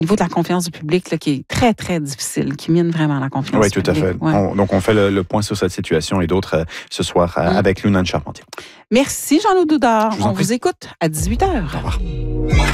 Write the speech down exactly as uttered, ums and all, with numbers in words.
niveau de la confiance du public là, qui est très, très difficile, qui mine vraiment la confiance oui, du public. Oui, tout à fait. Ouais. On, donc, on fait le, le point sur cette situation et d'autres euh, ce soir euh, mm. avec Lou Nan Charpentier. Merci, Jean-Loup Doudard. On vous écoute à dix-huit heures. Au revoir.